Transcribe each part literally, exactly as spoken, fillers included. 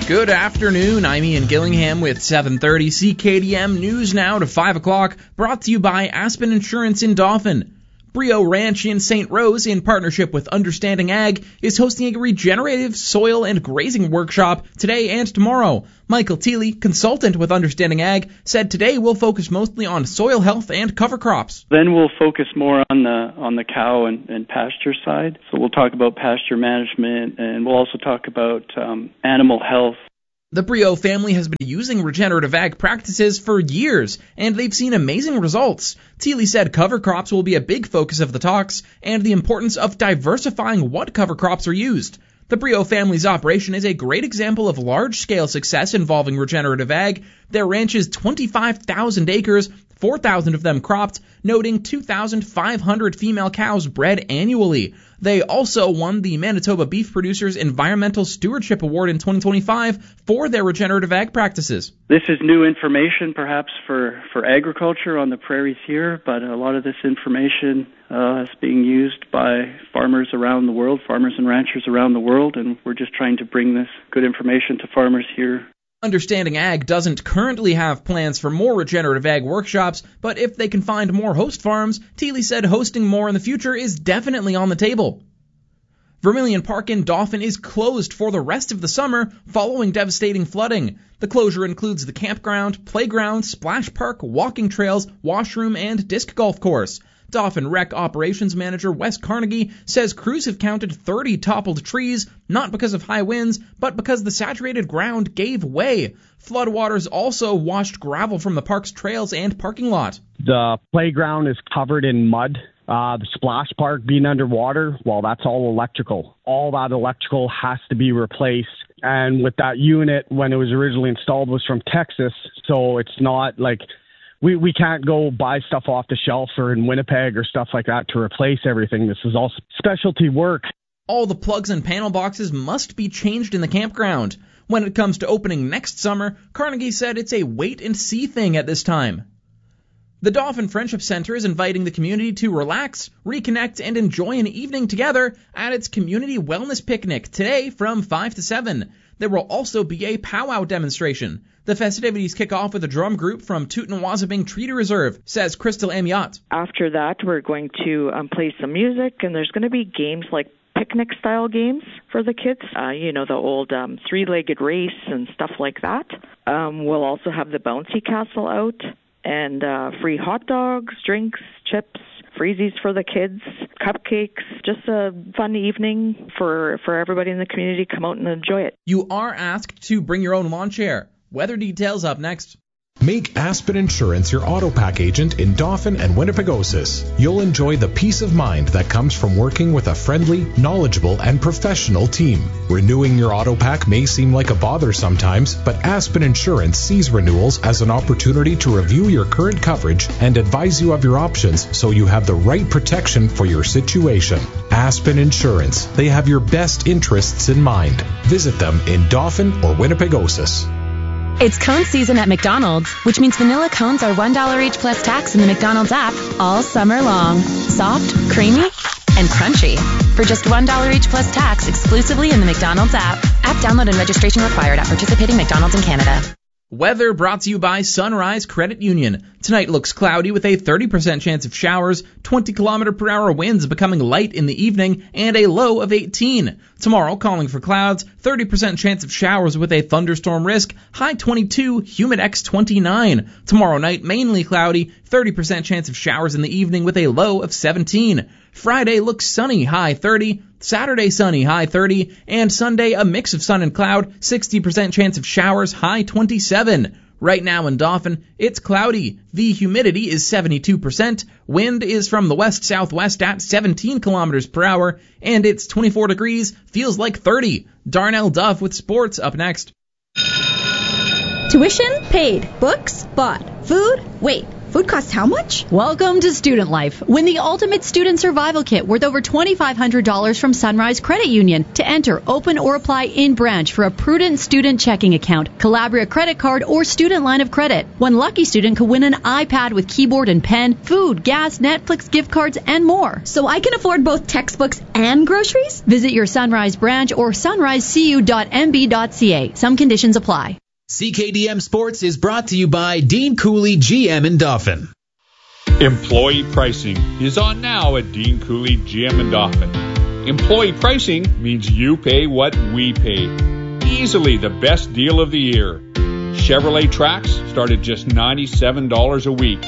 Good afternoon, I'm Ian Gillingham with seven thirty C K D M News Now to five o'clock, brought to you by Aspen Insurance in Dauphin. Brio Ranch in Saint Rose, in partnership with Understanding Ag, is hosting a regenerative soil and grazing workshop today and tomorrow. Michael Thiele, consultant with Understanding Ag, said today we'll focus mostly on soil health and cover crops. Then we'll focus more on the on the cow and, and pasture side. So we'll talk about pasture management, and we'll also talk about um, animal health. The Brio family has been using regenerative ag practices for years, and they've seen amazing results. Thiele said cover crops will be a big focus of the talks, and the importance of diversifying what cover crops are used. The Brio family's operation is a great example of large-scale success involving regenerative ag. Their ranch is twenty-five thousand acres, four thousand of them cropped, noting two thousand five hundred female cows bred annually. They also won the Manitoba Beef Producers Environmental Stewardship Award in twenty twenty-five for their regenerative ag practices. This is new information perhaps for, for agriculture on the prairies here, but a lot of this information uh, is being used by farmers around the world, farmers and ranchers around the world, and we're just trying to bring this good information to farmers here. Understanding Ag doesn't currently have plans for more regenerative ag workshops, but if they can find more host farms, Thiele said hosting more in the future is definitely on the table. Vermilion Park in Dauphin is closed for the rest of the summer following devastating flooding. The closure includes the campground, playground, splash park, walking trails, washroom, and disc golf course. Dauphin Rec Operations Manager Wes Carnegie says crews have counted thirty toppled trees, not because of high winds, but because the saturated ground gave way. Floodwaters also washed gravel from the park's trails and parking lot. The playground is covered in mud. Uh, the splash park being underwater, well, that's all electrical. All that electrical has to be replaced. And with that unit, when it was originally installed, was from Texas, so it's not like... We we can't go buy stuff off the shelf or in Winnipeg or stuff like that to replace everything. This is all specialty work. All the plugs and panel boxes must be changed in the campground. When it comes to opening next summer, Carnegie said it's a wait-and-see thing at this time. The Dauphin Friendship Center is inviting the community to relax, reconnect, and enjoy an evening together at its Community Wellness Picnic today from five to seven. There will also be a powwow demonstration. The festivities kick off with a drum group from Tooten-Wassabing Treaty Reserve, says Crystal Amiot. After that, we're going to um, play some music, and there's going to be games like picnic-style games for the kids. Uh, you know, the old um, three-legged race and stuff like that. Um, we'll also have the bouncy castle out, and uh, free hot dogs, drinks, chips, freezies for the kids, cupcakes, just a fun evening for, for everybody in the community. Come out and enjoy it. You are asked to bring your own lawn chair. Weather details up next. Make Aspen Insurance your AutoPack agent in Dauphin and Winnipegosis. You'll enjoy the peace of mind that comes from working with a friendly, knowledgeable, and professional team. Renewing your AutoPack may seem like a bother sometimes, but Aspen Insurance sees renewals as an opportunity to review your current coverage and advise you of your options so you have the right protection for your situation. Aspen Insurance. They have your best interests in mind. Visit them in Dauphin or Winnipegosis. It's cone season at McDonald's, which means vanilla cones are one dollar each plus tax in the McDonald's app all summer long. Soft, creamy, and crunchy. For just one dollar each plus tax exclusively in the McDonald's app. App download and registration required at participating McDonald's in Canada. Weather brought to you by Sunrise Credit Union. Tonight looks cloudy with a thirty percent chance of showers, twenty kilometer per hour winds becoming light in the evening, and a low of eighteen. Tomorrow, calling for clouds, thirty percent chance of showers with a thunderstorm risk, high twenty-two, humid X twenty-nine. Tomorrow night, mainly cloudy, thirty percent chance of showers in the evening with a low of seventeen. Friday looks sunny, high thirty. Saturday sunny, high thirty. And Sunday a mix of sun and cloud, sixty percent chance of showers, high twenty-seven. Right now in Dauphin, it's cloudy. The humidity is seventy-two percent. Wind is from the west-southwest at seventeen kilometers per hour. And it's twenty-four degrees, feels like thirty. Darnell Duff with sports up next. Tuition paid. Books bought. Food, wait. Food costs how much? Welcome to Student Life. Win the ultimate student survival kit worth over twenty-five hundred dollars from Sunrise Credit Union. To enter, open or apply in branch for a Prudent student checking account, Calabria credit card, or student line of credit. One lucky student could win an iPad with keyboard and pen, food, gas, Netflix gift cards, and more. So I can afford both textbooks and groceries? Visit your Sunrise branch or sunrise c u dot m b dot c a. Some conditions apply. C K D M Sports is brought to you by Dean Cooley G M in Dauphin. Employee pricing is on now at Dean Cooley G M in Dauphin. Employee pricing means you pay what we pay. Easily the best deal of the year. Chevrolet Trax start at just ninety-seven dollars a week.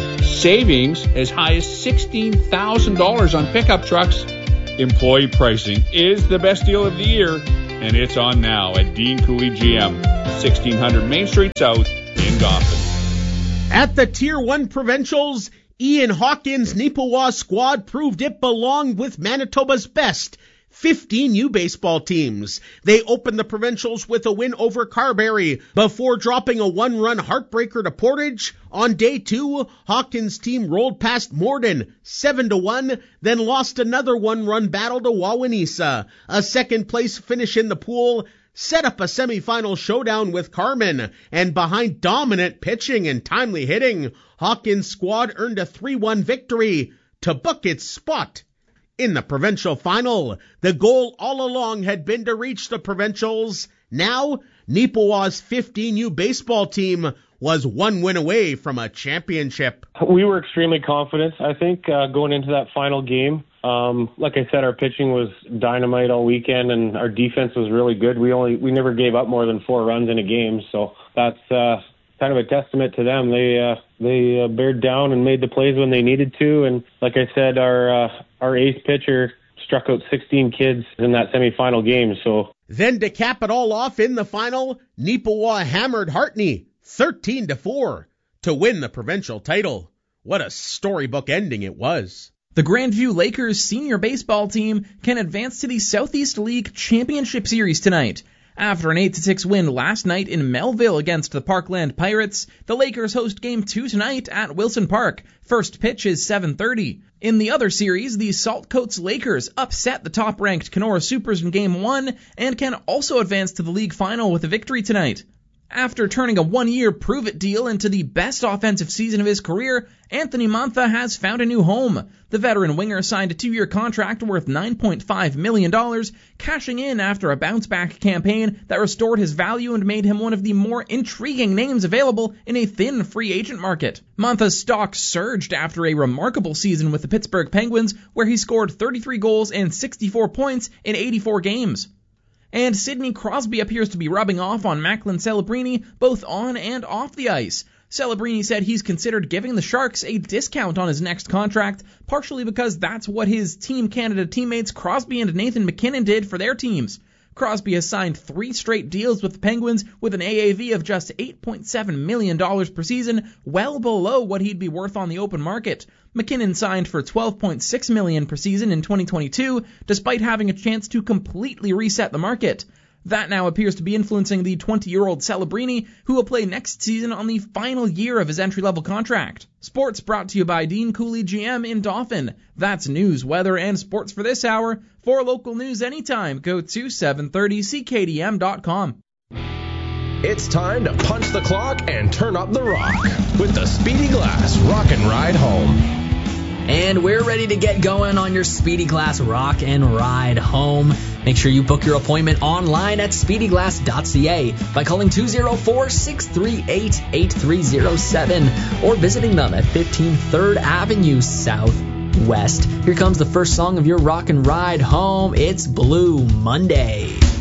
Savings as high as sixteen thousand dollars on pickup trucks. Employee pricing is the best deal of the year, and it's on now at Dean Cooley G M, sixteen hundred Main Street South in Dauphin. At the Tier one Provincials, Ian Hawkins' Neepawa squad proved it belonged with Manitoba's best fifteen U baseball teams. They opened the Provincials with a win over Carberry before dropping a one-run heartbreaker to Portage. On day two, Hawkins' team rolled past Morden seven to one, then lost another one-run battle to Wawanesa. A second-place finish in the pool set up a semifinal showdown with Carmen, and behind dominant pitching and timely hitting, Hawkins' squad earned a three one victory to book its spot in the provincial final. The goal all along had been to reach the Provincials. Now, Neepawa's fifteen U baseball team was one win away from a championship. We were extremely confident, I think, uh, going into that final game. Um, like I said, our pitching was dynamite all weekend, and our defense was really good. We only we never gave up more than four runs in a game, so that's uh, kind of a testament to them. They uh, they uh, bared down and made the plays when they needed to, and like I said, our uh, our ace pitcher struck out sixteen kids in that semifinal game. So then to cap it all off in the final, Neepawa hammered Hartney thirteen to four to win the provincial title. What a storybook ending it was. The Grandview Lakers senior baseball team can advance to the Southeast League Championship Series tonight. After an eight to six win last night in Melville against the Parkland Pirates, the Lakers host Game two tonight at Wilson Park. First pitch is seven thirty. In the other series, the Saltcoats Lakers upset the top-ranked Kenora Supers in Game one and can also advance to the league final with a victory tonight. After turning a one-year prove-it deal into the best offensive season of his career, Anthony Mantha has found a new home. The veteran winger signed a two-year contract worth nine point five million dollars, cashing in after a bounce-back campaign that restored his value and made him one of the more intriguing names available in a thin free agent market. Mantha's stock surged after a remarkable season with the Pittsburgh Penguins, where he scored thirty-three goals and sixty-four points in eighty-four games. And Sidney Crosby appears to be rubbing off on Macklin Celebrini both on and off the ice. Celebrini said he's considered giving the Sharks a discount on his next contract, partially because that's what his Team Canada teammates Crosby and Nathan MacKinnon did for their teams. Crosby has signed three straight deals with the Penguins with an A A V of just eight point seven million dollars per season, well below what he'd be worth on the open market. MacKinnon signed for twelve point six million dollars per season in twenty twenty-two, despite having a chance to completely reset the market. That now appears to be influencing the twenty-year-old Celebrini, who will play next season on the final year of his entry-level contract. Sports brought to you by Dean Cooley G M in Dauphin. That's news, weather, and sports for this hour. For local news anytime, go to seven thirty C K D M dot com. It's time to punch the clock and turn up the rock with the Speedy Glass Rock and Ride Home. And we're ready to get going on your Speedy Glass Rock and Ride Home. Make sure you book your appointment online at speedy glass dot c a by calling two oh four, six three eight, eight three oh seven or visiting them at fifteen third Avenue Southwest. Here comes the first song of your Rock and Ride Home. It's Blue Monday.